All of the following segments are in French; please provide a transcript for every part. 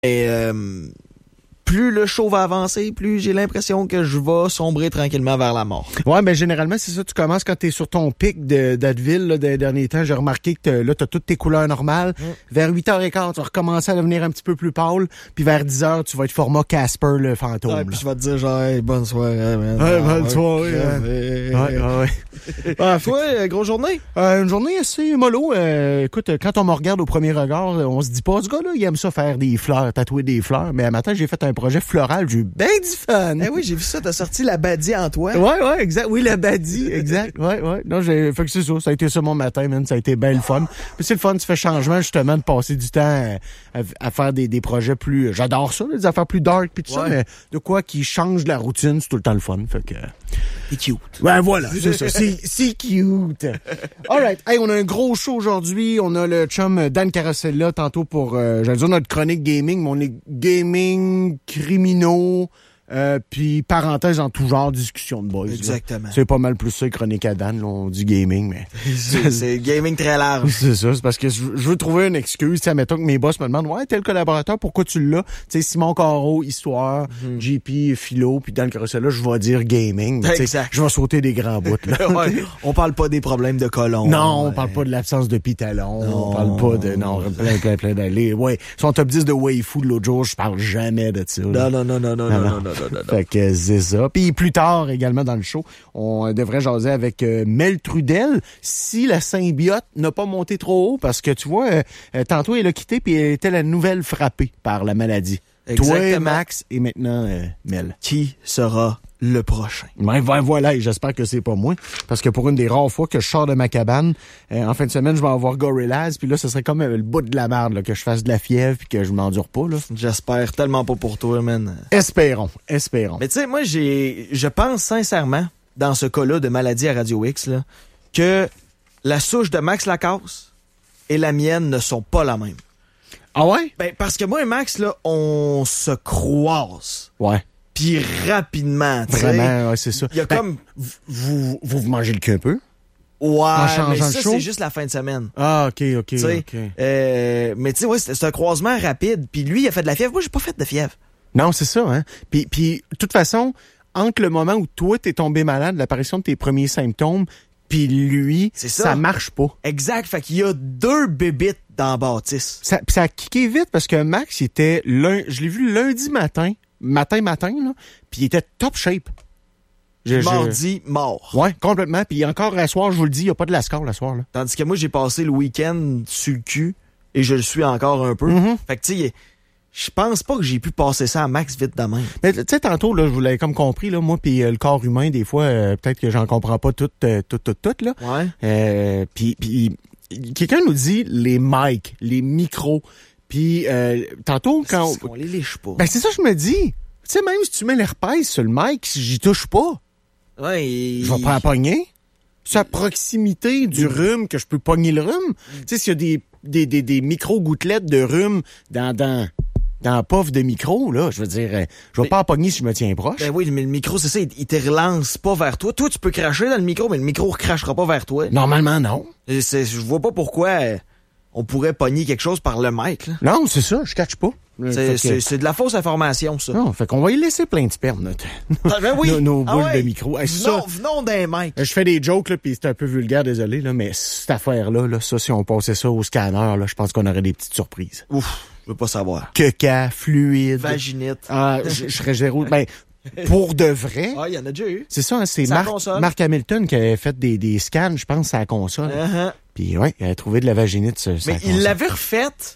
Et plus le show va avancer, plus j'ai l'impression que je vais sombrer tranquillement vers la mort. Ouais, ben généralement, c'est ça. Tu commences quand t'es sur ton pic d'Advil là, des derniers temps. J'ai remarqué que t'as toutes tes couleurs normales. Vers 8h15, tu vas recommencer à devenir un petit peu plus pâle. Puis vers 10h, tu vas être format Casper le fantôme. Ouais, puis je vais te dire genre, hey, bonne soirée, man. Ouais, bonne soirée. Ouais. Toi, grosse journée? Une journée assez mollo. Écoute, quand on me regarde au premier regard, on se dit pas, ce gars-là, il aime ça faire des fleurs, tatouer des fleurs. Mais un matin, j'ai fait un projet floral. J'ai eu bien du fun. Eh oui, j'ai vu ça. T'as sorti la badie en toi. Ouais, exact. Oui, la badie, exact. Ouais. Non, fait que c'est ça. Ça a été ça mon matin, man. Ça a été bien le fun. Puis c'est le fun, tu fais changement, justement, de passer du temps à faire des projets plus... J'adore ça, des affaires plus dark pis tout ça, mais de quoi qui change de la routine, c'est tout le temps le fun. Fait que... C'est cute. Ouais, voilà, c'est ça. C'est cute. Alright. Hey, on a un gros show aujourd'hui. On a le chum Dan Carosella tantôt pour, j'allais dire notre chronique gaming, mais on est gaming, criminaux, puis parenthèse en tout genre, discussion de boys. Exactement. Là. C'est pas mal plus ça, chronique à Dan. Là, on dit gaming, mais... c'est gaming très large. C'est ça, c'est parce que je veux trouver une excuse. Tu sais, mettons que mes boss me demandent, ouais, tel collaborateur, pourquoi tu l'as? Tu sais, Simon Caro, Histoire, JP, Philo, puis Dan Carosella, je vais dire gaming. Mais, exact. Je vais sauter des grands bouts, là. Ouais, on parle pas des problèmes de colon. Non, on parle pas de l'absence de pitalon. Non. On parle pas de... Non, plein d'aller. Ouais, son top 10 de waifu de l'autre jour, je parle jamais de ça. Non. Fait que c'est ça. Puis plus tard, également dans le show, on devrait jaser avec Mel Trudel si la symbiote n'a pas monté trop haut, parce que tu vois, tantôt elle a quitté puis elle était la nouvelle frappée par la maladie. Exactement. Toi, Max, et maintenant Mel. Qui sera le prochain? Ben voilà, et j'espère que c'est pas moi, parce que pour une des rares fois que je sors de ma cabane, en fin de semaine, je vais avoir Gorillaz, puis là, ce serait comme le bout de la merde, là, que je fasse de la fièvre puis que je m'endure pas, là. J'espère tellement pas pour toi, man. Espérons. Mais tu sais, moi, je pense sincèrement, dans ce cas-là de maladie à Radio X, là, que la souche de Max Lacasse et la mienne ne sont pas la même. Ah ouais? Ben, parce que moi et Max, là, on se croise. Ouais. Puis rapidement, tu sais. Vraiment, ouais, c'est ça. Il y a comme... Vous mangez le cul un peu? Ouais, mais ça, le show? c'est juste la fin de semaine. Ah, OK. Mais tu sais, ouais, c'est un croisement rapide. Puis lui, il a fait de la fièvre. Moi, j'ai pas fait de fièvre. Non, c'est ça, hein. Puis de toute façon, entre le moment où toi, t'es tombé malade, l'apparition de tes premiers symptômes, puis lui, ça marche pas. Exact. Fait qu'il y a 2 bébites dans la bâtisse. Ça a kické vite parce que Max, il était je l'ai vu lundi matin, là, puis il était top shape. Mardi, mort. Ouais, complètement. Puis encore à soir, je vous le dis, il n'y a pas de lascar le soir, là. Tandis que moi, j'ai passé le week-end sur le cul et je le suis encore un peu. Mm-hmm. Fait que tu sais, je pense pas que j'ai pu passer ça à Max vite de même. Mais tu sais, tantôt, là, je vous l'avais comme compris, là, moi, puis le corps humain, des fois, peut-être que j'en comprends pas tout, là. Ouais. Puis quelqu'un nous dit les mics, les micros. Puis tantôt, quand... On les liche pas. Ben, c'est ça que je me dis. Tu sais, même si tu mets l'herpès sur le mic, si j'y touche pas, ouais, je vais pas la pogner. C'est à proximité du rhume que je peux pogner le rhume. Tu sais, s'il y a des micro-gouttelettes de rhume dans la puff de micro, là, je veux dire, je vais pas en pogner si je me tiens proche. Ben oui, mais le micro, c'est ça, il te relance pas vers toi. Toi, tu peux cracher dans le micro, mais le micro recrachera pas vers toi. Normalement, non. Je vois pas pourquoi on pourrait pogner quelque chose par le mic, là. Non, c'est ça, je catch pas. C'est de la fausse information, ça. Non, fait qu'on va y laisser plein de sperme, ben oui. nos boules de micro. Hey, venons d'un mic. Je fais des jokes, là, pis c'est un peu vulgaire, désolé, là, mais cette affaire-là, là, ça, si on passait ça au scanner, là, je pense qu'on aurait des petites surprises. Ouf, je veux pas savoir. Caca, fluide. Vaginite. Ah, je serais zéro. Ben, pour de vrai. Ah, il y en a déjà eu. C'est ça, hein, c'est Marc Hamilton qui avait fait des scans, je pense, à la console. Uh-huh. Puis ouais, il a trouvé de la vaginite sur mais il l'avait refaite,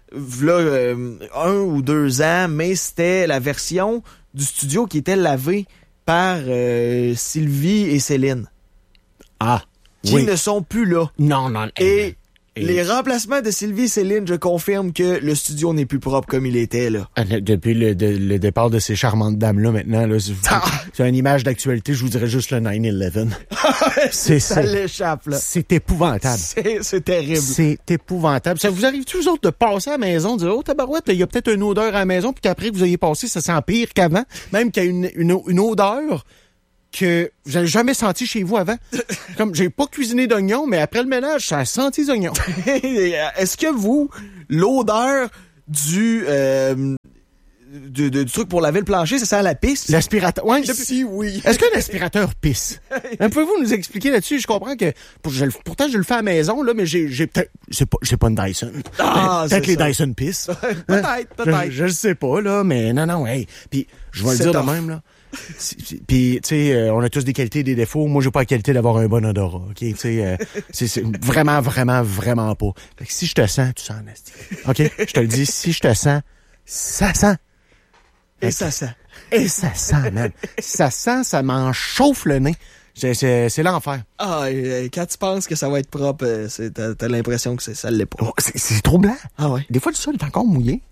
là, 1 ou 2 ans, mais c'était la version du studio qui était lavée par Sylvie et Céline. Ah, qui ne sont plus là. Non. Et les remplacements de Sylvie et Céline, je confirme que le studio n'est plus propre comme il était, là. Depuis le départ de ces charmantes dames-là, maintenant, là, c'est une image d'actualité, je vous dirais juste le 9/11. Ça l'échappe, là. C'est épouvantable. C'est terrible. C'est épouvantable. Ça vous arrive-tu, vous autres, de passer à la maison, de dire, oh, tabarouette, il y a peut-être une odeur à la maison, puis qu'après, vous ayez passé, ça sent pire qu'avant, même qu'il y a une odeur que vous n'avez jamais senti chez vous avant. Comme, j'ai pas cuisiné d'oignons, mais après le ménage, ça a senti les oignons. Est-ce que vous, l'odeur du truc pour laver le plancher, ça sert à la pisse. L'aspirateur. Ouais, Si, oui. Est-ce qu'un aspirateur pisse? Pouvez-vous nous expliquer là-dessus? Je comprends que pourtant je le fais à la maison, là, mais j'ai peut-être. J'ai pas une Dyson. Peut-être les Dyson pissent. Peut-être. Je le sais pas, là, mais non, hey. Puis je vais le dire de même, là. Puis, tu sais, on a tous des qualités et des défauts. Moi, j'ai pas la qualité d'avoir un bon odorat, OK? Tu sais, c'est vraiment, vraiment, vraiment pas. Fait que si je te sens, tu sens nasty. OK? Je te le dis, si je te sens, ça sent. Et ça sent. Et ça sent, man. Ça sent, ça m'en chauffe le nez. C'est l'enfer. Quand tu penses que ça va être propre, t'as l'impression que ça l'est pas. Oh, c'est trop blanc. Ah ouais. Des fois, le sol est encore mouillé.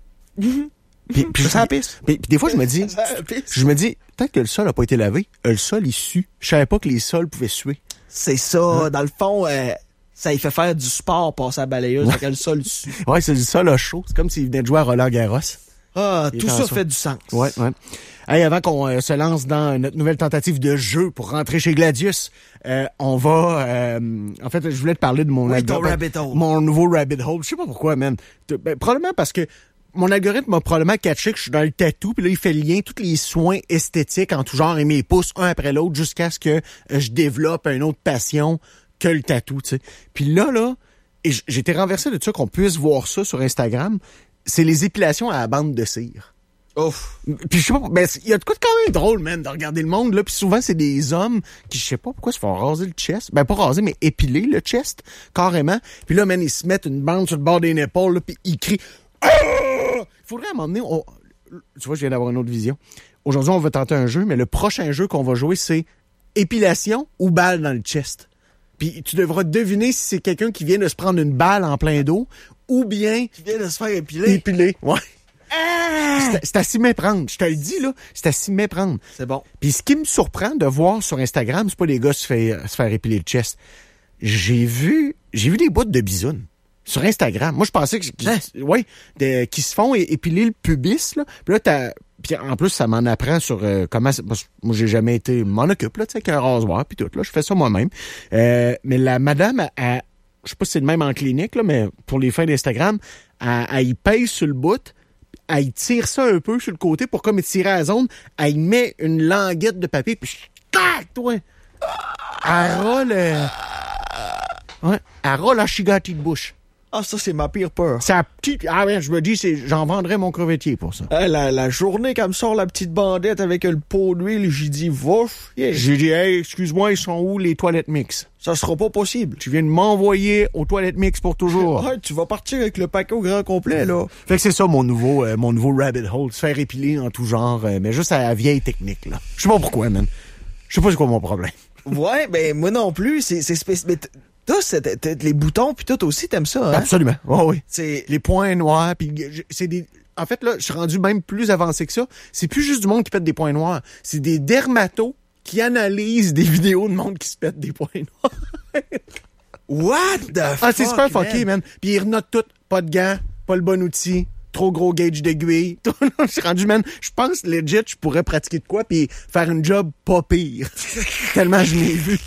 Puis ça pisse. Puis des fois, je me dis, peut-être que le sol a pas été lavé. Le sol, il sue. Je savais pas que les sols pouvaient suer. C'est ça. Dans le fond, ça lui fait faire du sport, passer à la balayeuse, fait que le sol sue. Ouais, c'est du sol à chaud. C'est comme s'il venait de jouer à Roland Garros. Tout ça fait du sens. Ouais. Hey, avant qu'on se lance dans notre nouvelle tentative de jeu pour rentrer chez Gladius, on va... en fait, je voulais te parler de mon rabbit hole. Mon nouveau rabbit hole. Je sais pas pourquoi, man. Probablement parce que mon algorithme m'a probablement catché que je suis dans le tatou, puis là, il fait le lien, tous les soins esthétiques en tout genre et mes pouces un après l'autre jusqu'à ce que je développe une autre passion que le tatou, tu sais. Puis là, et j'ai été renversé de ça qu'on puisse voir ça sur Instagram. C'est les épilations à la bande de cire. Ouf. Puis je sais pas, il y a de quoi de quand même drôle, man, de regarder le monde, là. Puis souvent, c'est des hommes qui, je sais pas pourquoi, se font raser le chest. Pas raser, mais épiler le chest, carrément. Puis là, man, ils se mettent une bande sur le bord des épaules, là, puis ils crient. Ah! Faudrait à un moment donné, tu vois, je viens d'avoir une autre vision. Aujourd'hui, on va tenter un jeu, mais le prochain jeu qu'on va jouer, c'est épilation ou balle dans le chest. Puis tu devras deviner si c'est quelqu'un qui vient de se prendre une balle en plein dos ou bien... Qui vient de se faire épiler. Épiler, ouais. C'est à s'y méprendre. Je te le dis, là, c'est à s'y méprendre. C'est bon. Puis ce qui me surprend de voir sur Instagram, c'est pas les gars se faire épiler le chest. J'ai vu des bouts de bisounes sur Instagram. Moi, je pensais qu'ils se font épiler le pubis, là. Puis là, puis en plus, ça m'en apprend sur comment... Parce que moi, j'ai jamais été... m'en occupe, là, tu sais, avec un rasoir, puis tout, là. Je fais ça moi-même. Mais la madame, je sais pas si c'est le même en clinique, là, mais pour les fins d'Instagram, elle y pèse sur le bout, elle y tire ça un peu sur le côté pour comme étirer la zone, elle y met une languette de papier, puis tac, toi! Elle rôle... Ouais, elle rôle la chigati de bouche. Ah, ça, c'est ma pire peur. C'est la petite... Ah ouais, je me dis, j'en vendrais mon crevettier pour ça. La journée qu'elle me sort la petite bandette avec le pot d'huile, j'ai dit, va chier. J'ai dit, hey, excuse-moi, ils sont où les toilettes mix? Ça sera pas possible. Tu viens de m'envoyer aux toilettes mix pour toujours. Ouais, tu vas partir avec le paquet au grand complet, là. Fait que c'est ça mon nouveau rabbit hole, se faire épiler en tout genre, mais juste à la vieille technique, là. Je sais pas pourquoi, man. Je sais pas c'est quoi mon problème. Ouais, ben moi non plus, c'est spécifique. Toi, les boutons puis tout aussi, t'aimes ça, hein? Absolument. Oh, oui. C'est les points noirs puis c'est des... En fait, là, je suis rendu même plus avancé que ça. C'est plus juste du monde qui pète des points noirs. C'est des dermatos qui analysent des vidéos de monde qui se pète des points noirs. What the fuck? Ah, c'est super fucké, man. Puis ils renotent tout. Pas de gants, pas le bon outil, trop gros gauge d'aiguille. Je suis rendu, man. Je pense, legit, je pourrais pratiquer de quoi puis faire une job pas pire. Tellement je l'ai vu.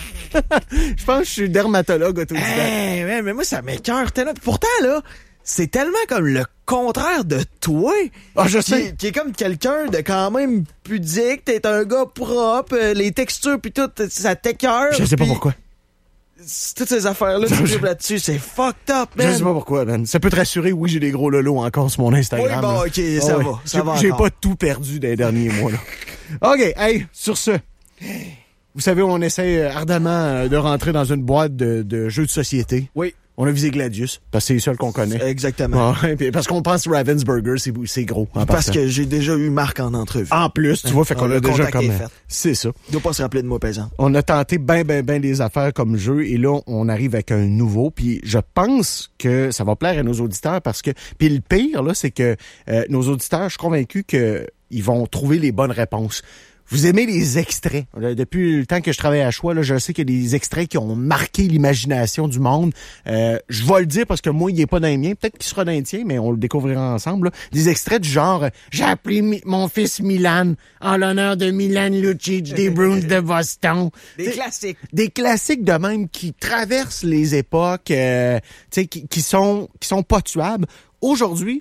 Je pense que je suis dermatologue autodidacte. Hey, mais moi, ça m'écoeure tellement. Pourtant, là, c'est tellement comme le contraire de toi. Ah, je sais. Qui est comme quelqu'un de quand même pudique. T'es un gars propre. Les textures pis tout, ça t'écoeure. Je sais pas pourquoi. Toutes ces affaires-là, tu tripes là-dessus, c'est fucked up, man. Je sais pas pourquoi, man. Ça peut te rassurer, oui, j'ai des gros lolos encore sur mon Instagram. Oui, bon, ok, ça va. Ça va j'ai encore. pas tout perdu dans les derniers mois, là. OK, hey, sur ce... Vous savez, on essaie ardemment de rentrer dans une boîte de jeux de société. Oui. On a visé Gladius, parce que c'est les seuls qu'on connaît. Exactement. Parce qu'on pense Ravensburger, c'est gros. Parce que j'ai déjà eu Marc en entrevue. En plus, tu vois, fait qu'on a déjà comme... C'est ça. Il doit pas se rappeler de moi, paysan. On a tenté ben des affaires comme jeu, et là, on arrive avec un nouveau, puis je pense que ça va plaire à nos auditeurs, parce que... Puis le pire, là, c'est que nos auditeurs, je suis convaincu qu'ils vont trouver les bonnes réponses. Vous aimez les extraits. Depuis le temps que je travaille à Choix, là, je sais qu'il y a des extraits qui ont marqué l'imagination du monde. Je vais le dire parce que moi, il est pas dans les miens. Peut-être qu'il sera dans les tiens, mais on le découvrira ensemble. Là. Des extraits du genre « J'ai appelé mon fils Milan en l'honneur de Milan Lucic des Bruins de Boston. » Des classiques. Des classiques de même qui traversent les époques, qui sont pas tuables. Aujourd'hui,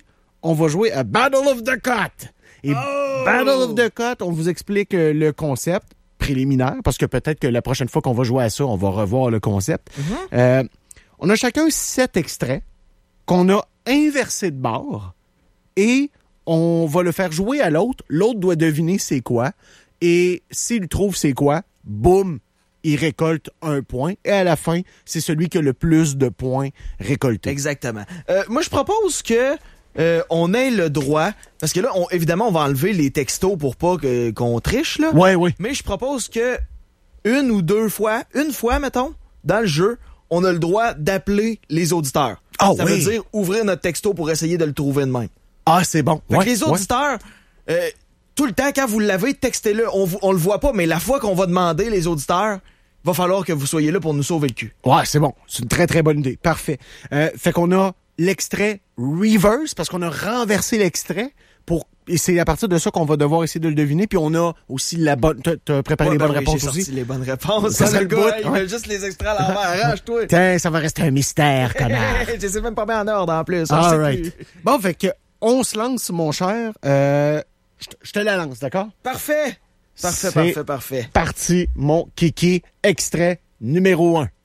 on va jouer à Battle of the Cut. Et Battle of the Cut, on vous explique le concept préliminaire, parce que peut-être que la prochaine fois qu'on va jouer à ça, on va revoir le concept. On a chacun 7 extraits qu'on a inversés de bord et on va le faire jouer à l'autre. L'autre doit deviner c'est quoi. Et s'il trouve c'est quoi, boum, il récolte 1 point. Et à la fin, c'est celui qui a le plus de points récoltés. Exactement. Moi, je propose que on ait le droit, parce que là, évidemment, on va enlever les textos pour pas qu'on triche, là. Oui. Mais je propose que une fois, mettons, dans le jeu, on a le droit d'appeler les auditeurs. Ça veut dire ouvrir notre texto pour essayer de le trouver de même. Ah, c'est bon. Fait que les auditeurs, tout le temps, quand vous l'avez, textez-le. On le voit pas, mais la fois qu'on va demander les auditeurs, va falloir que vous soyez là pour nous sauver le cul. Ouais, c'est bon. C'est une très, très bonne idée. Parfait. Fait qu'on a l'extrait reverse, parce qu'on a renversé l'extrait et c'est à partir de ça qu'on va devoir essayer de le deviner. Puis on a aussi la bonne... T'as préparé les bonnes réponses j'ai aussi? sorti les bonnes réponses. Ça serait le bout. Il met juste les extraits à l'envers. Arrange-toi. Tiens, ça va rester un mystère, connard. Je sais même pas bien en ordre, en plus. All right. Bon, fait que on se lance, mon cher. Je te la lance, d'accord? Parfait. Parfait. Parti, mon kiki. Extrait numéro 1.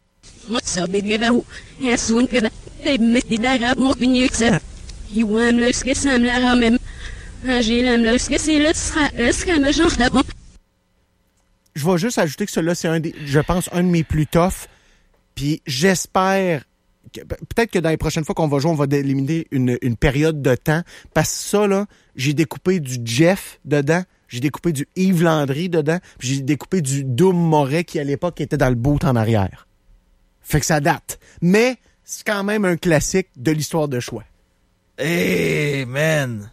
Je vais juste ajouter que celui-là, c'est je pense, un de mes plus toughs. Puis j'espère... Peut-être que dans les prochaines fois qu'on va jouer, on va éliminer une période de temps. Parce que ça, là, j'ai découpé du Jeff dedans. J'ai découpé du Yves Landry dedans. Puis j'ai découpé du Doom Moret qui, à l'époque, était dans le boot en arrière. Fait que ça date. Mais c'est quand même un classique de l'histoire de choix. Hey, man!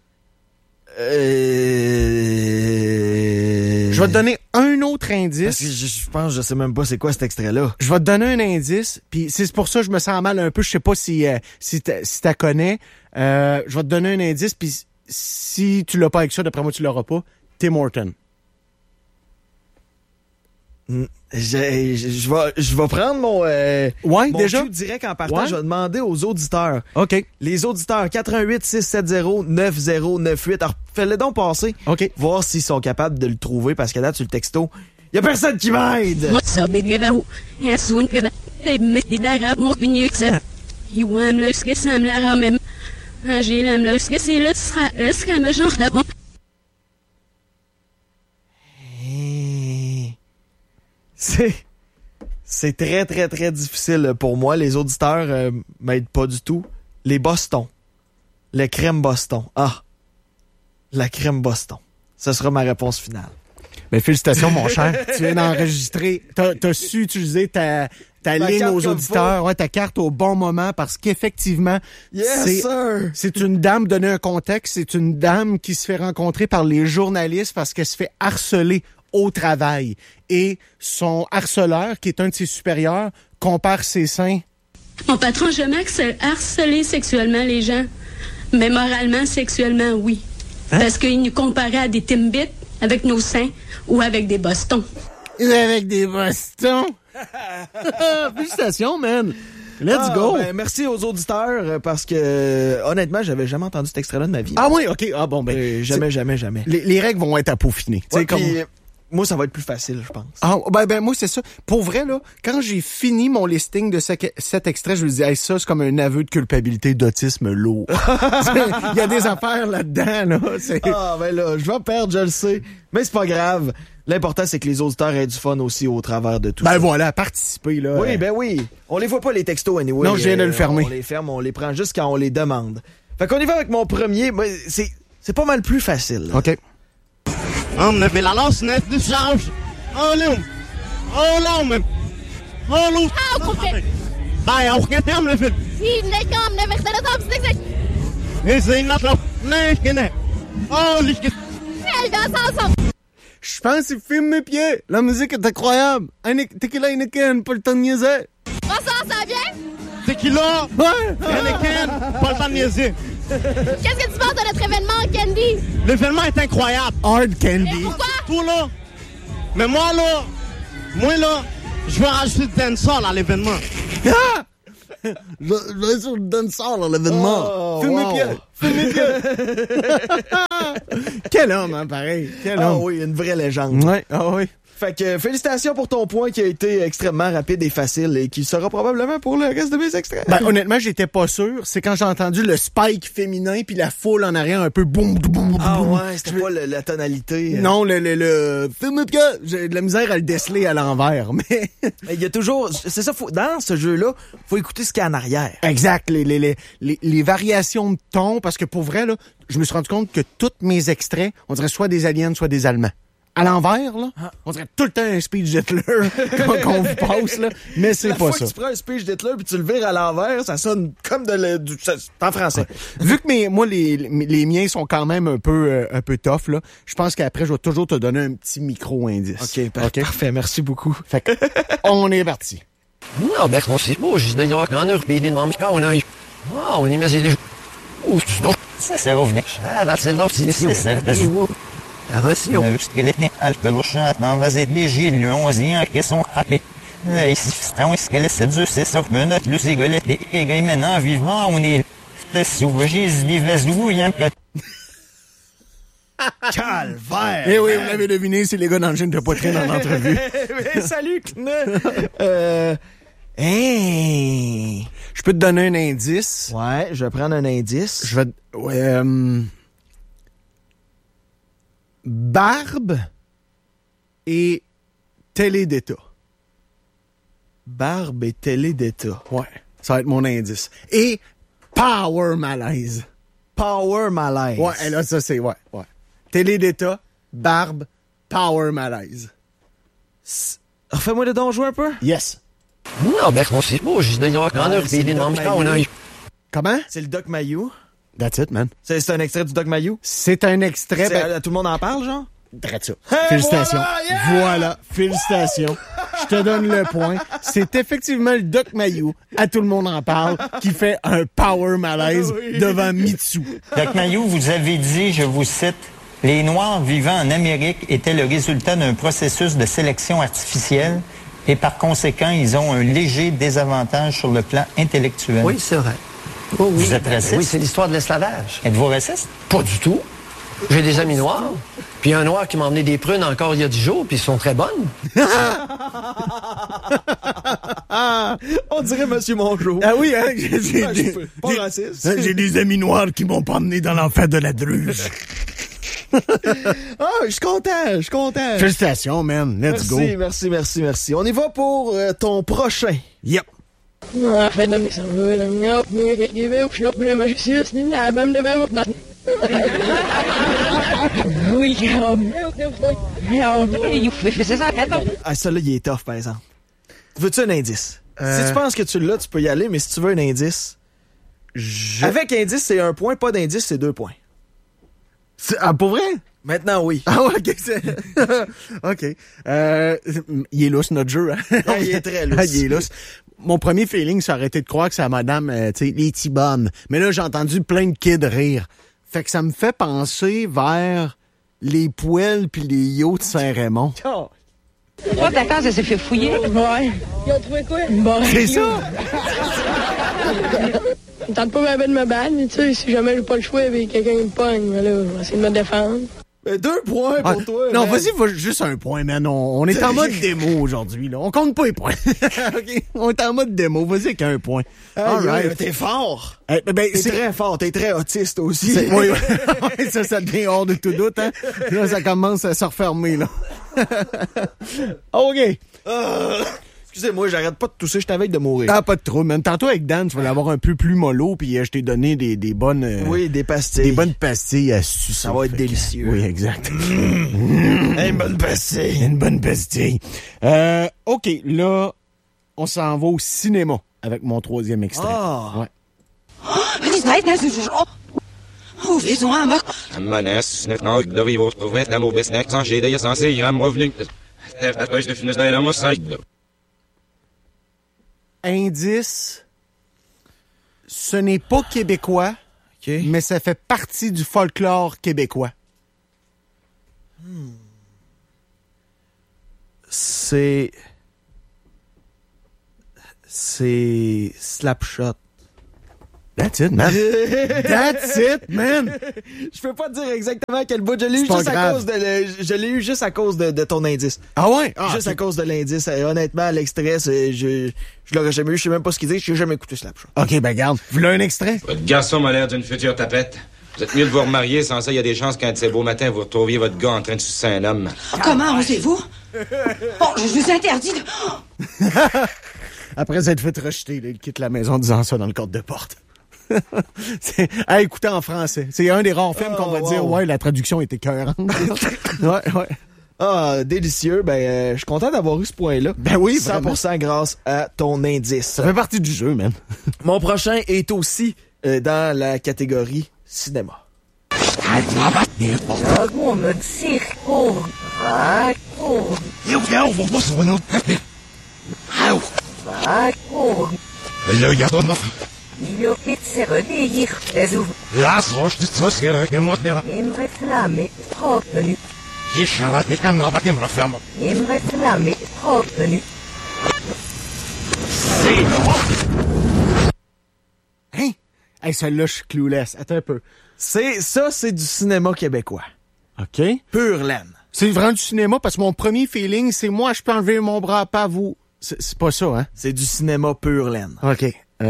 Je vais te donner un autre indice. Parce que je pense, je sais même pas c'est quoi cet extrait-là. Je vais te donner un indice, puis c'est pour ça que je me sens mal un peu. Je sais pas si t'as connais. Je vais te donner un indice, puis si tu l'as pas avec ça, d'après moi, tu l'auras pas. Tim Horton. Je vais prendre mon déjà cue direct en partant. Je vais demander aux auditeurs. OK. Les auditeurs 88 670 9098. Alors, fais-le donc passer. OK. Voir s'ils sont capables de le trouver parce que là, sur le texto, il y a personne qui m'aide. C'est très, très, très difficile pour moi. Les auditeurs m'aident pas du tout. Les Boston. Le crème Boston. Ah! La crème Boston. Ce sera ma réponse finale. Ben, félicitations, mon cher. Tu viens d'enregistrer. T'as su utiliser ta ligne aux auditeurs, ta carte au bon moment, parce qu'effectivement, c'est une dame, donner un contexte, c'est une dame qui se fait rencontrer par les journalistes parce qu'elle se fait harceler au travail. Et son harceleur, qui est un de ses supérieurs, compare ses seins. Mon patron, jamais harcelé sexuellement les gens, mais moralement, sexuellement, oui. Hein? Parce qu'il nous comparait à des Timbits avec nos seins ou avec des Bostons. Avec des Bostons? Félicitations, man! Let's go! Ben, merci aux auditeurs parce que, honnêtement, j'avais jamais entendu cet extrait-là de ma vie. Ah oui? OK. Ah bon, ben... Jamais. Les règles vont être à peaufiner. Ouais, moi, ça va être plus facile, je pense. Ah, ben moi, c'est ça. Pour vrai, là, quand j'ai fini mon listing de cet extrait, je me dis, hey, ça, c'est comme un aveu de culpabilité d'autisme lourd. Il y a des affaires là-dedans, là. Ben là, je vais perdre, je le sais. Mais c'est pas grave. L'important, c'est que les auditeurs aient du fun aussi au travers de tout ça. Ben voilà, participer, là. Oui, ben oui. On les voit pas, les textos, anyway. Non, je viens de le fermer. On les ferme, on les prend juste quand on les demande. Fait qu'on y va avec mon premier. C'est pas mal plus facile. OK. Om vi la loss net du charge. Olum. Men. Olum. Nej, jag orkar inte hamna för. Sinnekom, det växte det upp, stick. Det är sin natt. Nej, inte. Lycka. Je pense qu'il filme mes pieds. La musique est incroyable. Tequila Heineken, pas le temps de niaiser. Bonsoir, ça va bien? Tequila. Ouais. Heineken, pas le temps de niaiser. Qu'est-ce que tu penses de notre événement, Candy? L'événement est incroyable. Hard Candy. Et pourquoi? Tout là. Mais moi là, je vais rajouter du dancehall à l'événement. Ah! Je vais sur le dancehall à l'événement. Oh, Filme wow. mes pieds. Quel homme, hein, pareil. Quel Ah homme. oui, une vraie légende. Ouais, ah oui. Fait que félicitations pour ton point qui a été extrêmement rapide et facile et qui sera probablement pour le reste de mes extraits. Ben, honnêtement, j'étais pas sûr. C'est quand j'ai entendu le spike féminin puis la foule en arrière un peu boum, boum, boum. Ah ouais, c'était pas la tonalité. Non, j'ai de la misère à le déceler à l'envers, mais... Il y a toujours... C'est ça, dans ce jeu-là, faut écouter ce qu'il y a en arrière. Exact, les variations de ton, parce que pour vrai, là, je me suis rendu compte que tous mes extraits, on dirait soit des aliens, soit des Allemands. À l'envers, là, on dirait tout le temps un speech d'Hitler qu'on vous passe, là, mais c'est pas ça. La fois que tu prends un speech d'Hitler puis tu le vires à l'envers, ça sonne comme c'est en français. Vu que les miens sont quand même un peu tough, là, je pense qu'après, je vais toujours te donner un petit micro-indice. OK, parfait, merci beaucoup. Fait que, on est parti. Nou, bek was het mooi. Dan ja, ik aan er binnen aan mijn Wow, niet meer zin. Oeh, stop. C'est revenu. Ah, dat zijn nog zin. La Russie, squelette, alpelucha, dans vas-y, léger, lion, qui sont happés. Ici, c'est dur, c'est ça, minute, le ségolette, et maintenant, vivant, on est, si vous voyez, il y a Calvaire! Eh oui, vous l'avez deviné, c'est les gars dans le gym de poitrine en entrevue. Salut, Knut! Hey! Je peux te donner un indice. Ouais, je vais prendre un indice. Je vais... barbe et télé d'État. Barbe et télé d'État. Ouais, ça va être mon indice. Et power malaise. Power malaise. Ouais, et là, ça, c'est... Ouais. Télé d'État, barbe, power malaise. Refais-moi le don jouer un peu. Yes. Nou, bek was het mooi. Dan ja, ik aan er binnen aan mijn Comment? C'est le Doc Mayou. That's it, man. C'est un extrait du Doc Mayou. C'est un extrait... Tout le monde en parle, genre? Drette ça. Hey, Félicitations. voilà, yeah! Voilà, félicitations. Je te donne le point. C'est effectivement le Doc Mayou, à tout le monde en parle, qui fait un power malaise devant Mitsu. Doc Mayou, vous avez dit, je vous cite, « Les Noirs vivant en Amérique étaient le résultat d'un processus de sélection artificielle et par conséquent, ils ont un léger désavantage sur le plan intellectuel. » Oui, c'est vrai. Oh, oui. Vous êtes raciste? Oui, c'est l'histoire de l'esclavage. Êtes-vous raciste? Pas du tout. J'ai des amis noirs. Puis un noir qui m'a emmené des prunes encore il y a 10 jours, puis ils sont très bonnes. On dirait Monsieur Mongeau. Ah oui, hein? Pas raciste. J'ai des amis noirs qui m'ont pas emmené dans l'enfer de la druge. Ah, je suis content. Félicitations, man. Let's go. Merci. On y va pour ton prochain. Yep. Ah, ça là, il est tough, par exemple. Veux-tu un indice? Si tu penses que tu l'as, tu peux y aller, mais si tu veux un indice... Avec indice, c'est 1 point, pas d'indice, c'est 2 points. Ah, pour vrai? Maintenant, oui. Ah ouais, OK. OK. Il est lousse, notre jeu. Hein? Ah, il est très lousse. Ah, il est lousse. Mon premier feeling, ça aurait été de croire que c'est à madame, tu sais, les T-bombs. Mais là, j'ai entendu plein de kids rire. Fait que ça me fait penser vers les poêles puis les yachts de Saint-Raymond. Oh. Toi, ta case, elle s'est fait fouiller? Ouais. Ils ont trouvé quoi? Bon. C'est ça? Je tente pas de me battre, mais tu sais, si jamais j'ai pas le choix et quelqu'un me pogne, ben là, je vais essayer de me défendre. 2 points pour toi. Non, man. vas-y, juste un point, man. On est en mode démo aujourd'hui, là. On compte pas les points. OK? On est en mode démo. Vas-y avec un point. All right. right. T'es fort. Ben, T'es très fort. T'es très autiste aussi. Oui, ça devient hors de tout doute, hein. Là, ça commence à se refermer, là. OK. Excusez-moi, j'arrête pas de tousser, je t'avais de mourir. Ah, pas de trouble, man. Tantôt avec Dan, tu vas l'avoir un peu plus mollo, puis je t'ai donné des bonnes... oui, des pastilles. Des bonnes pastilles à sucer. Ça va être délicieux. Oui, exact. Une bonne pastille. Une bonne pastille. OK, là, on s'en va au cinéma avec mon 3e extrait. Ah. Ouais. Indice, ce n'est pas québécois, OK. mais ça fait partie du folklore québécois. C'est Slapshot. That's it, man. That's it, man. Je peux pas te dire exactement quel bout. Je l'ai eu pas juste à grave. cause je l'ai eu juste à cause de ton indice. Ah ouais? Juste à cause de l'indice. Honnêtement, l'extrait, je l'aurais jamais eu. Je sais même pas ce qu'il dit. Je n'ai jamais écouté ce lapchon. OK, ben garde. Vous voulez un extrait? Votre garçon m'a l'air d'une future tapette. Vous êtes mieux de vous remarier, sans ça, il y a des chances qu'un de ces beaux matins, vous retrouviez votre gars en train de sucer un homme. Comment osez-vous? Oh, je vous interdis de... Après s'être fait rejeter, là, il quitte la maison en disant ça dans le cadre de porte. C'est à écouter en français. C'est un des rares films qu'on va dire, ouais, la traduction est écœurante. ouais. Ah, délicieux. Ben, je suis content d'avoir eu ce point-là. Ben oui, 100% grâce à ton indice. Ça fait partie du jeu, man. Mon prochain est aussi dans la catégorie cinéma. Hein? Hey, celle-là, je suis clueless. Attends un peu. C'est du cinéma québécois. OK. Pure laine. C'est vraiment du cinéma parce que mon premier feeling, c'est moi, je peux enlever mon bras, pas vous. C'est pas ça, hein? C'est du cinéma pure laine. OK.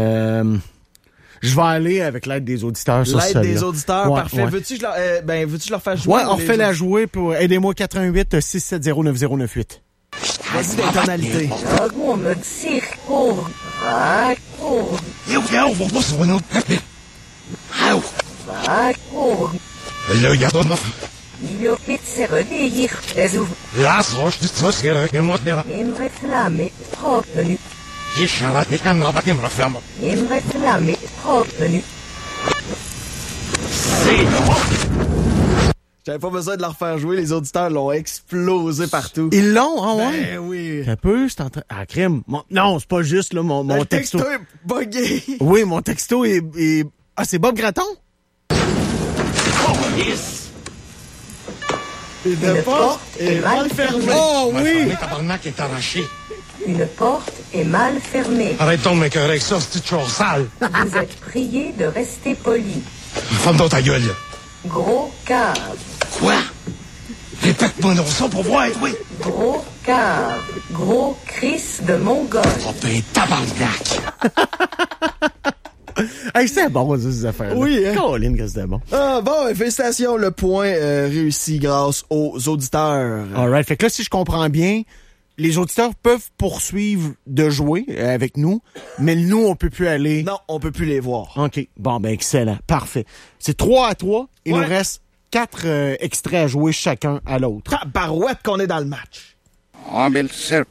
Je vais aller avec l'aide des auditeurs sur l'aide celle-là. des auditeurs, ouais, parfait. Ouais. Veux-tu que je leur fasse jouer? Ouais, on refait la jouer pour aidez-moi 88 670 9098. Vas-y des tonalités. J'avais pas besoin de leur faire jouer, les auditeurs l'ont explosé partout. Ils l'ont, hein, ouais? Ben oui. Un peu, c'est en train... Ah, crème. Non, c'est pas juste, là, mon Le texto. texto est buggé. Oui, mon texto est... Ah, c'est Bob Gratton? Une porte est mal fermée. Oh, oui! Tabarnak est arraché. Une porte est mal fermée. Arrêtons de m'écœurer avec ça, c'est toujours sale. Vous êtes prié de rester poli. Ferme donc ta gueule. Gros cave. Quoi? Répète-moi donc ça pour voir, oui. Gros cave. Gros Chris de Mongol. Oh ben, tabarnak. Hey, c'est bon, ça, ces affaires-là. Oui, hein? Caroline, que c'était bon. Ah, bon, félicitations, le point réussi grâce aux auditeurs. Alright, fait que là, si je comprends bien, les auditeurs peuvent poursuivre de jouer avec nous, mais nous, on peut plus aller. Non, on peut plus les voir. OK. Bon, ben, excellent. Parfait. C'est 3-3. Il nous reste 4 extraits à jouer chacun à l'autre. Tabarouette qu'on est dans le match. Amel serp.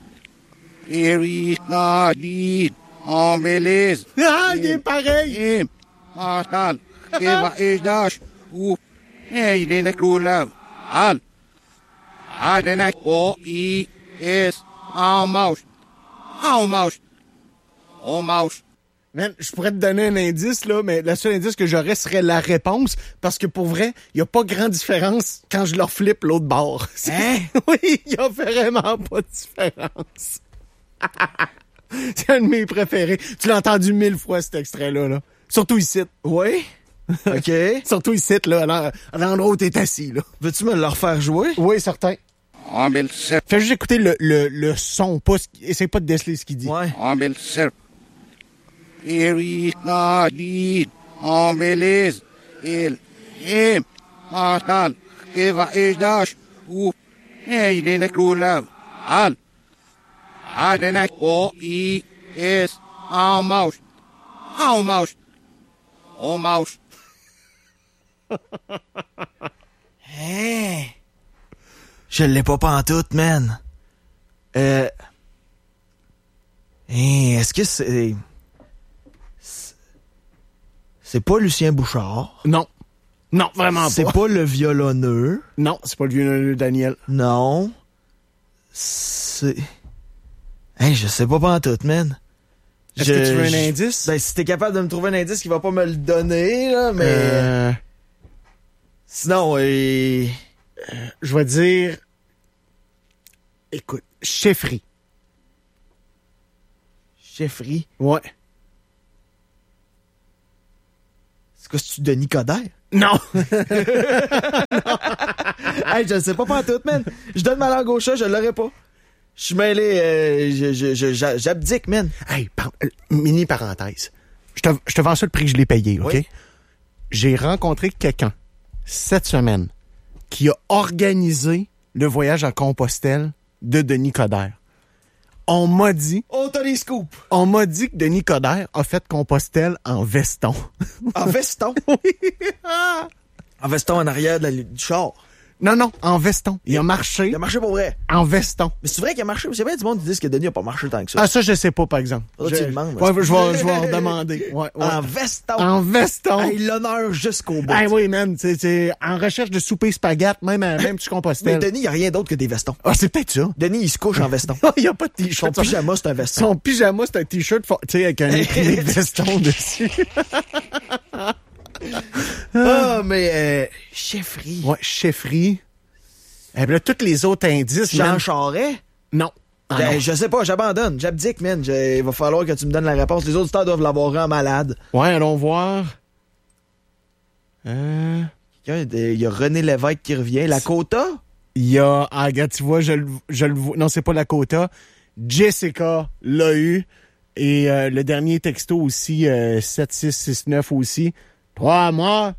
Eritnadi. Amelis. Ah, il est pareil! Matal. Eva Ejdash. Ou. Hey, il est le couleur. Al. Adenak. O-I. S. Almost. Almost. Almost. Man, je pourrais te donner un indice, là, mais le seul indice que j'aurais serait la réponse, parce que pour vrai, il n'y a pas grande différence quand je leur flippe l'autre bord. Hein? Oui, il n'y a vraiment pas de différence. C'est un de mes préférés. Tu l'as entendu 1000 fois, cet extrait-là, là. Surtout ici. Oui? OK. Surtout ici, là, à l'endroit où t'es assis, là. Veux-tu me le refaire jouer? Oui, certain. Amel serp. Fais juste écouter le son, pas essaye pas de déceler ce qu'il dit. Ouais. Amel serp. Eritnadi. Amelis. Il. Im. Matal. Eva Ejdash. Ou. Hey, il est le couleur. Al. Adenak. O-I. S. Almost. Almost. Almost. Hein? Je l'ai pas pantoute, man. Est-ce que c'est... C'est pas Lucien Bouchard? Non. Non, vraiment pas. C'est pas le violonneux? Non, c'est pas le vieux Daniel. Non. C'est... Hey, je sais pas pantoute, man. Est-ce que tu veux un indice? Ben, si t'es capable de me trouver un indice qui va pas me le donner, là, mais... Sinon, je vais dire... Écoute, chefferie. Chefferie? Ouais. quoi, c'est-tu Denis Coderre? Non! Hey, je le sais pas tout, man. Je donne ma langue au chat, je l'aurais pas. Je suis mêlé, j'abdique, man. Hey, mini parenthèse. Je te vends ça le prix que je l'ai payé, OK? Oui. J'ai rencontré quelqu'un cette semaine qui a organisé le voyage à Compostelle de Denis Coderre. On m'a dit... Oh, t'as des scoops! On m'a dit que Denis Coderre a fait Compostelle en veston. En veston? Oui. En veston en arrière du char. Non, en veston. Il a marché. Il a marché pour vrai. En veston. Mais c'est vrai qu'il a marché. C'est bien du monde qui dit que Denis a pas marché tant que ça. Ah, ça, je sais pas, par exemple. Tu demandes. Ouais, je vais en demander. Ouais. En veston. En veston. Hey, l'honneur jusqu'au bout. Hey, oui, man. C'est en recherche de souper spaghetti, même sur Compostelle. Mais Denis, il n'y a rien d'autre que des vestons. Ah, c'est peut-être ça. Denis, il se couche en veston. Il n'y a pas de t-shirt. Son pyjama, c'est un veston. Son pyjama, c'est un t-shirt, tu sais, avec un imprimé de veston dessus. Mais chefferie. Ouais, chefferie. Et puis là, tous les autres indices... Jean Charest? Non. Non. Je sais pas, j'abandonne. J'abdique, man. Il va falloir que tu me donnes la réponse. Les auditeurs doivent l'avoir en malade. Ouais, allons voir. Il y a René Lévesque qui revient. Lakota? Il y a... Ah, regarde, tu vois, je le vois. Non, c'est pas Lakota. Jessica l'a eu. Et le dernier texto aussi, 7669 aussi. 3 mois.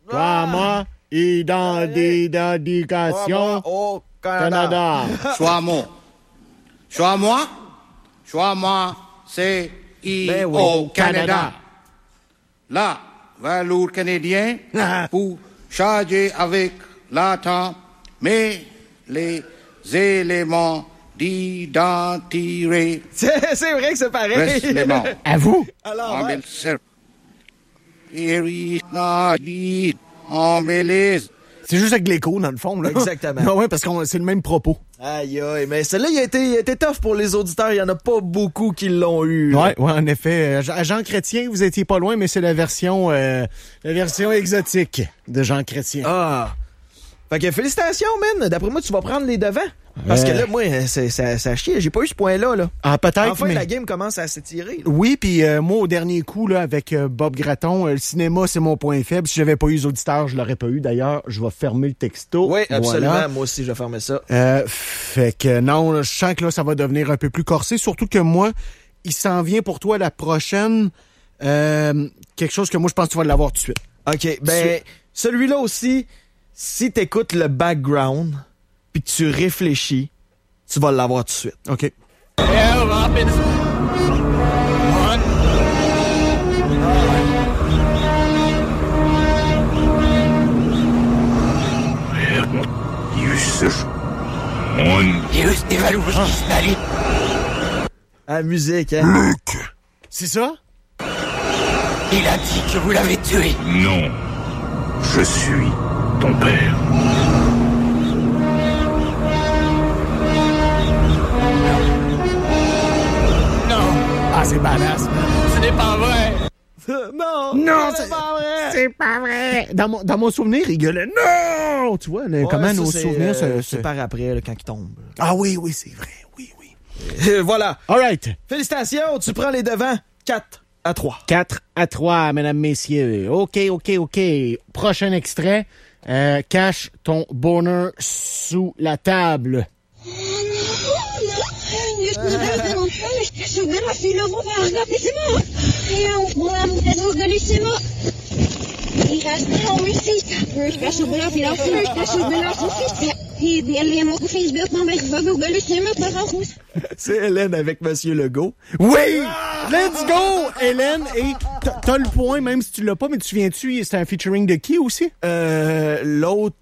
Identification au Canada. Choix moi, c'est au Canada. Là, velours canadien pour charger avec l'attente, mais les éléments d'identité. C'est vrai que c'est pareil. À vous? Alors, ouais. C'est juste avec l'écho, dans le fond. Là. Exactement. Non, ouais, parce que c'est le même propos. Aïe, mais celle-là, il a été tough pour les auditeurs. Il y en a pas beaucoup qui l'ont eu. Ouais, en effet. Jean Chrétien, vous étiez pas loin, mais c'est la version exotique de Jean Chrétien. Ah. Fait que félicitations, man. D'après moi, tu vas prendre les devants. Parce que là, moi, ça chie. J'ai pas eu ce point-là. Là. Ah, peut-être, enfin, mais... la game commence à s'étirer. Là. Oui, puis moi, au dernier coup, là, avec Bob Gratton, le cinéma, c'est mon point faible. Si j'avais pas eu les auditeurs, je l'aurais pas eu. D'ailleurs, je vais fermer le texto. Oui, absolument. Voilà. Moi aussi, je vais fermer ça. Fait que non, là, je sens que là, ça va devenir un peu plus corsé. Surtout que moi, il s'en vient pour toi la prochaine. Quelque chose que moi, je pense que tu vas l'avoir tout de suite. OK, celui-là aussi, si t'écoutes le background puis que tu réfléchis, tu vas l'avoir tout de suite. OK. La musique, hein? Luc! C'est ça? Il a dit que vous l'avez tué. Non. Je suis ton père. C'est badass, man. Ce n'est pas vrai. Non, c'est pas vrai. C'est pas vrai. Dans mon souvenir, il gueulait non. Tu vois, comment nos souvenirs se par après là, quand il tombe. Ah oui, c'est vrai. Oui. Voilà. All right. Félicitations, tu prends les devants. 4-3. 4-3, mesdames, messieurs. OK. Prochain extrait. Cache ton bonheur sous la table. C'est Hélène avec Monsieur Legault. Oui! Let's go, Hélène! Et t'as le point, même si tu l'as pas, mais tu viens-tu, c'est un featuring de qui aussi? L'autre,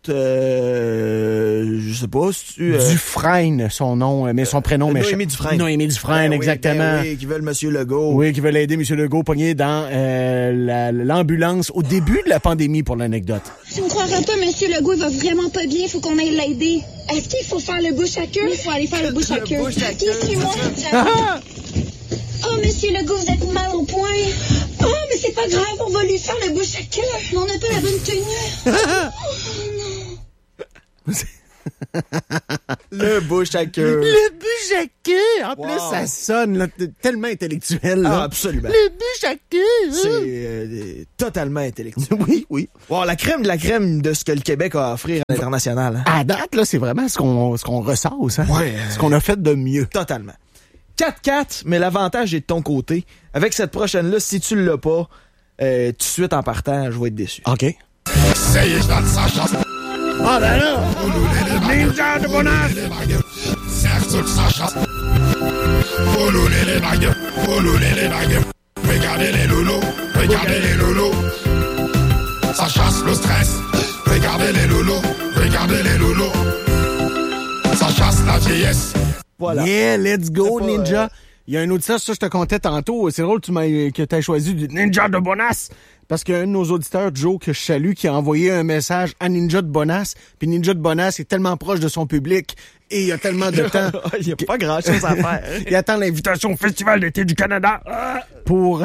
je sais pas si tu... Dufresne, son nom, mais son prénom... Noémie Dufresne. Noémie Dufresne, exactement. Oui, qui veulent Monsieur Legault. Oui, qui veulent aider Monsieur Legault pogné dans l'ambulance au début de la pandémie, pour l'anecdote. Je ne croirais pas, Monsieur Legault, il va vraiment pas bien, il faut qu'on aille l'aider. Est-ce qu'il faut faire le bouche à queue? Il faut aller faire le bouche à queue. Suis-moi. Oh, Monsieur Legault, vous êtes mal au point. Oh, mais c'est pas grave, on va lui faire le bouche à queue. Mais on n'a pas la bonne tenue. Oh, non. Le bouche à queue. Le bouche à queue. en plus, ça sonne là, tellement intellectuel. Là. Ah, absolument. Le bûche à queue. C'est totalement intellectuel. Oui, oui. Wow, la crème de la crème de ce que le Québec a à offrir à l'international. Hein? À date, là, c'est vraiment ce qu'on ressasse. Hein? Ouais. Ce qu'on a fait de mieux. Totalement. 4-4, mais l'avantage est de ton côté. Avec cette prochaine-là, si tu l'as pas, tout de suite en partant, je vais être déçu. OK. Ah ben là! Ninja de Bonas! Regardez les loulous, regardez les loulous. Ça chasse le stress. Regardez les loulous, regardez les loulous. Ça chasse la vieillesse. Voilà. Yeah, let's go, Ninja. Il y a un autre ça je te comptais tantôt. C'est drôle que tu aies choisi du Ninja de Bonas. Parce qu'il y a un de nos auditeurs, Joe, que je salue, qui a envoyé un message à Ninja de Bonas. Puis Ninja de Bonas est tellement proche de son public et il y a tellement de temps. Il n'y a pas grand-chose à faire. Il attend l'invitation au Festival d'été du Canada pour...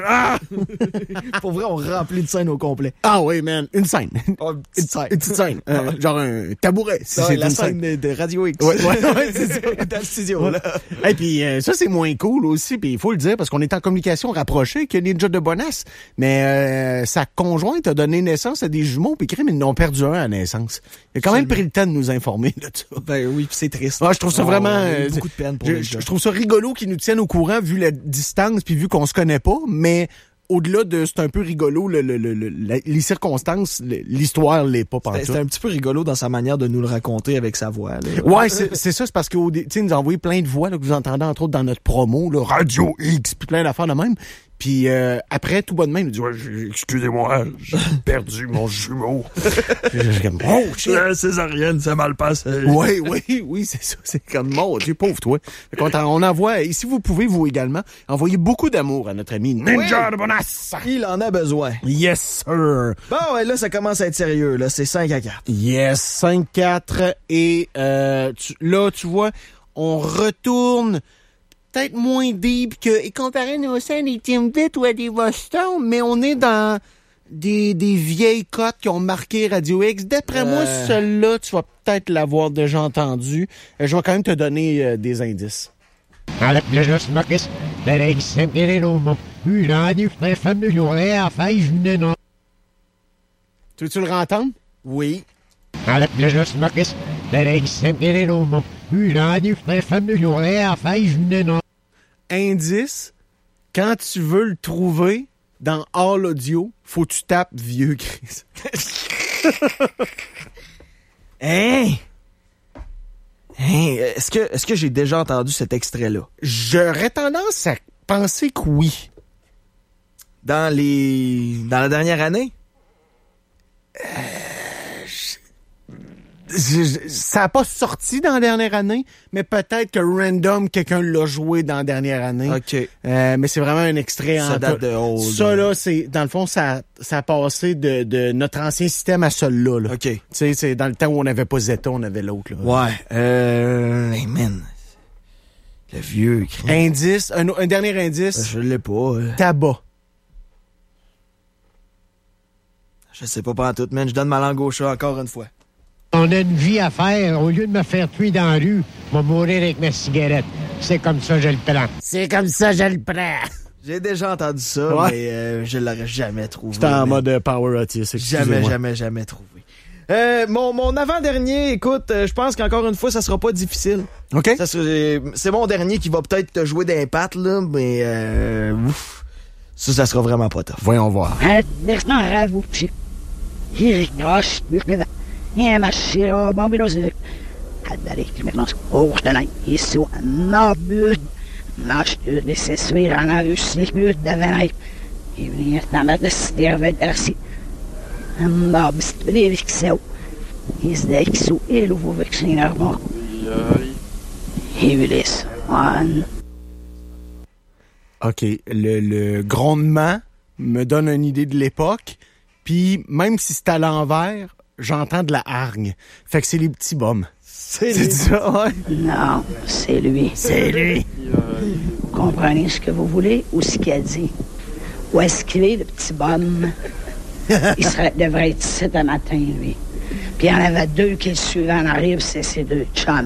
Pour vrai, on remplit de scène au complet. Ah oui, man. Une scène. Oh, une petite scène. Une petite scène. Genre un tabouret. Si c'est la une scène de Radio X. Ouais, c'est ça. Dans le studio, là. Et puis ça, c'est moins cool aussi. Puis il faut le dire parce qu'on est en communication rapprochée que Ninja de Bonas. Mais sa conjointe a donné naissance à des jumeaux. Puis crème, ils n'ont perdu un à naissance. Il a quand même pris le temps de nous informer de ça. Ben oui, puis c'est triste. Ah, je trouve ça vraiment... beaucoup de peine pour je trouve ça rigolo qu'ils nous tiennent au courant vu la distance puis vu qu'on se connaît pas. Mais au-delà de c'est un peu rigolo, les circonstances, l'histoire l'est pas pantoute. C'est un petit peu rigolo dans sa manière de nous le raconter avec sa voix. Là. Ouais, c'est ça, c'est parce que il nous a envoyé plein de voix là, que vous entendez entre autres dans notre promo, là, Radio X, puis plein d'affaires de même. Puis après, tout bonnement, il nous dit « Excusez-moi, j'ai perdu mon jumeau. » J'ai comme « Oh, shit! » Césarienne, ça mal passe. Oui, c'est ça. C'est comme « Mon Dieu, pauvre toi. » On envoie, et si vous pouvez, vous également, envoyer beaucoup d'amour à notre ami Ninja de Bonas. Il en a besoin. Yes, sir. Bon, ouais, là, ça commence à être sérieux. Là, c'est 5-4. Yes, 5-4. Et tu vois, on retourne... peut-être moins deep que... Et comparé nos scènes des Timbit ou à des Boston, mais on est dans des vieilles cotes qui ont marqué Radio X. D'après moi, celle-là, tu vas peut-être l'avoir déjà entendu. Je vais quand même te donner des indices. Tu veux-tu le entendre? Oui. Indice, quand tu veux le trouver dans All Audio, faut que tu tapes Vieux Chris. Hein? Est-ce que j'ai déjà entendu cet extrait-là? J'aurais tendance à penser que oui. Dans la dernière année? Ça n'a pas sorti dans la dernière année, mais peut-être que random, quelqu'un l'a joué dans la dernière année. OK. Mais c'est vraiment un extrait. Ça date de old. Ça, là, c'est, dans le fond, ça a passé de notre ancien système à celui-là. Là. OK. Tu sais, c'est dans le temps où on n'avait pas Zeta, on avait l'autre. Là. Ouais. Hey man. Le vieux. Indice, un dernier indice. Je l'ai pas. Tabac. Je sais pas tout, man. Je donne ma langue au chat encore une fois. On a une vie à faire. Au lieu de me faire tuer dans la rue, je vais mourir avec ma cigarette. C'est comme ça, je le prends. C'est comme ça, je le prends. J'ai déjà entendu ça, ouais. Mais je l'aurais jamais trouvé. C'était en mode Power Autis. Jamais trouvé. Mon avant-dernier, écoute, je pense qu'encore une fois, ça sera pas difficile. OK. C'est mon dernier qui va peut-être te jouer d'un pattes, là, mais ça sera vraiment pas tough. Voyons voir. OK, le grondement me donne une idée de l'époque, puis même si c'est à l'envers, j'entends de la hargne. Fait que c'est les petits bums. C'est ça, ouais? Non, c'est lui. C'est lui. Vous comprenez ce que vous voulez ou ce qu'il a dit? Où est-ce qu'il est, le petit bum? Devrait être ici ce matin, lui. Puis il y en avait deux qui le suivaient en arrive, c'est ces deux chums.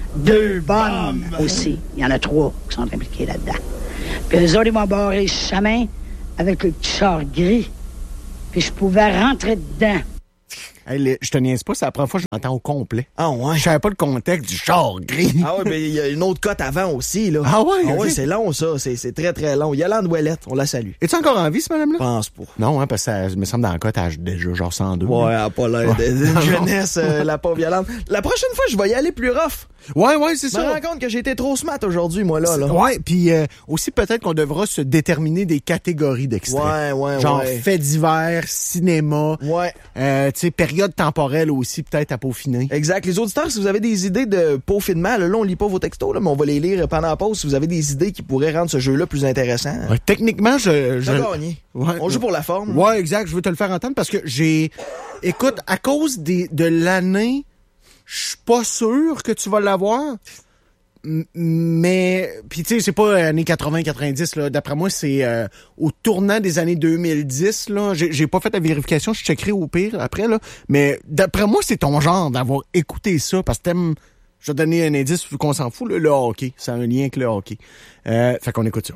2 bonnes aussi. Il y en a 3 qui sont impliqués là-dedans. Puis eux autres, ils m'ont barré le chemin avec le petit char gris. Puis je pouvais rentrer dedans. Hey, je te niaise pas, c'est la première fois que je l'entends au complet. Ah ouais? Je savais pas le contexte du char gris. Ah ouais, mais il y a une autre cote avant aussi, là. Ah ouais? Ah okay. ouais, c'est long, ça. C'est très, très long. Yolande Ouellette, on la salue. Es-tu encore en vie, cette madame-là? Je pense pas. Non, hein, parce que ça me semble dans la cote, elle a déjà genre 102. Ouais, elle a pas l'air d'une jeunesse, la pauvre Yolande. La prochaine fois, je vais y aller plus rough. Ouais, c'est ça. Je me rends compte que j'ai été trop smart aujourd'hui, moi, là. Ouais, puis aussi peut-être qu'on devra se déterminer des catégories d'extraits. Ouais. Genre faits divers, cinéma. Ouais. Tu sais, période temporelle aussi, peut-être à peaufiner. Exact. Les auditeurs, si vous avez des idées de peaufinement, là, on lit pas vos textos, là, mais on va les lire pendant la pause. Si vous avez des idées qui pourraient rendre ce jeu-là plus intéressant. Ouais, techniquement, T'as gagné. Ouais, on joue pour la forme. Ouais, exact. Je veux te le faire entendre parce que écoute, à cause de l'année, je suis pas sûr que tu vas l'avoir. Mais, puis tu sais, c'est pas années 80-90, là. D'après moi, c'est au tournant des années 2010, là. J'ai pas fait la vérification, je checkerai au pire après, là. Mais d'après moi, c'est ton genre d'avoir écouté ça, parce que t'aimes... Je vais te donner un indice, vu qu'on s'en fout, le hockey. C'est un lien avec le hockey. Fait qu'on écoute ça.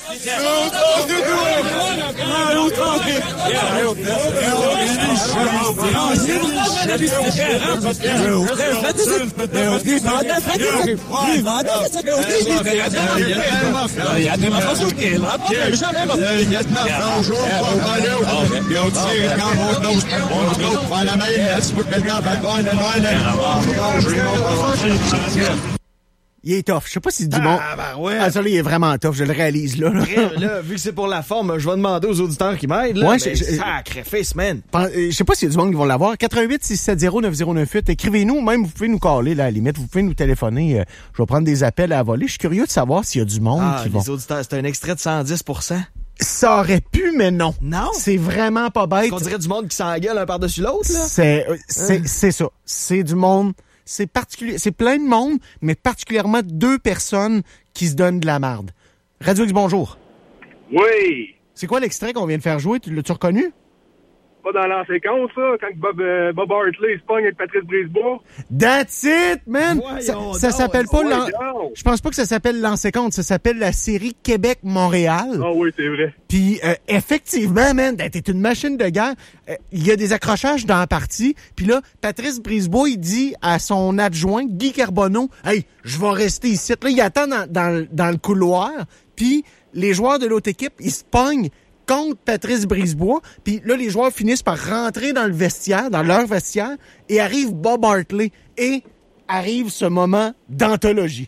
Il est tough. Je sais pas si c'est du bon. Ouais. Ah, ça, là, il est vraiment tough. Je le réalise, là. Là, vu que c'est pour la forme, je vais demander aux auditeurs qui m'aident, là. Ouais, sacrifice, man. Je sais pas s'il y a du monde qui vont l'avoir. 88-670-9098. Écrivez-nous, même, vous pouvez nous caller, là, à la limite. Vous pouvez nous téléphoner. Je vais prendre des appels à voler. Je suis curieux de savoir s'il y a du monde qui vont. Les auditeurs, c'est un extrait de 110%. Ça aurait pu, mais non. Non? C'est vraiment pas bête. On dirait du monde qui s'engueule un par-dessus l'autre, là. C'est ça. C'est du monde. C'est particulier. C'est plein de monde, mais particulièrement 2 personnes qui se donnent de la marde. Radio X, bonjour. Oui. C'est quoi l'extrait qu'on vient de faire jouer? L'as-tu reconnu? Pas dans la séquence, ça, quand Bob Hartley se pogne avec Patrice Brisebois. That's it, man! Ça s'appelle pas... Je pense pas que ça s'appelle l'enséquence. Ça s'appelle la série Québec-Montréal. Ah oui, c'est vrai. Puis, effectivement, man, t'es une machine de guerre. Il y a des accrochages dans la partie. Puis là, Patrice Brisebois, il dit à son adjoint, Guy Carbonneau, « Hey, je vais rester ici. » Là, il attend dans le couloir. Puis, les joueurs de l'autre équipe, ils se pognent contre Patrice Brisebois. Puis là, les joueurs finissent par rentrer dans le vestiaire, dans leur vestiaire, et arrive Bob Hartley. Et arrive ce moment d'anthologie.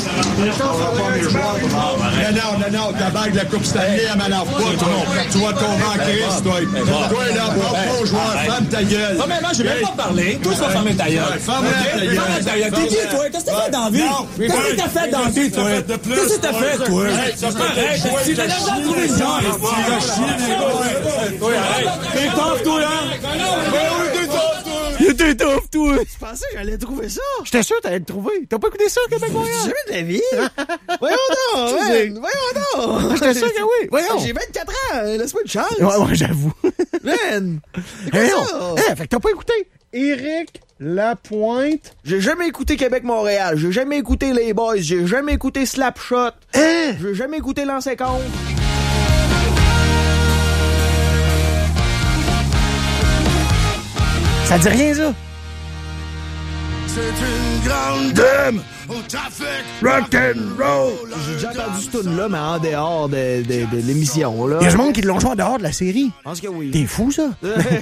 Non, ta bague de la Coupe Stanley, elle m'en lave pas. Tu vas tomber en crise, toi. Toi, là, bon joueur, ferme ta gueule. Non, mais moi, j'ai même pas parlé. Toi, tu vas fermer ta gueule. Ferme ta gueule. T'es qui, toi? Qu'est-ce que t'as fait dans la vie? Qu'est-ce que t'as fait dans la vie, toi? Qu'est-ce que t'as fait, toi? Arrête, tu l'as jamais trouvé le genre. T'es tough, toi, Il était tough, toi! Je pensais que j'allais trouver ça! J'étais sûr que t'allais le trouver. T'as pas écouté ça, Québec-Montréal? Jamais de la vie! Voyons donc! Voyons donc! J'étais sûr que oui! Voyons! J'ai 24 ans! Laisse-moi une chance! Ouais, j'avoue. Man! Fait que t'as pas écouté Éric Lapointe. J'ai jamais écouté Québec-Montréal. J'ai jamais écouté Les Boys. J'ai jamais écouté Slapshot. J'ai jamais écouté Lancer Compte. Ça dit rien, ça? C'est une grande dame au trafic rock'n'roll. J'ai déjà entendu ce tune-là, mais en dehors de l'émission, là. Il y a du monde qui l'ont joué en dehors de la série. Je pense que oui. T'es fou, ça?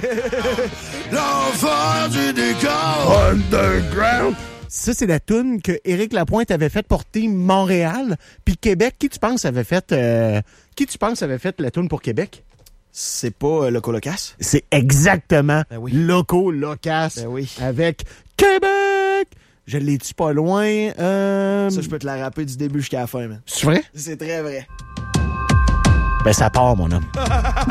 L'enfer du décor underground. Ça, c'est la toune que Éric Lapointe avait faite pour Team Montréal. Puis Québec, qui tu penses avait fait la toune pour Québec? C'est pas Loco Locas? C'est exactement Loco Locas avec Québec! Je l'ai-tu pas loin? Ça, je peux te la rapper du début jusqu'à la fin, man. C'est vrai? C'est très vrai. Ben, ça part, mon homme.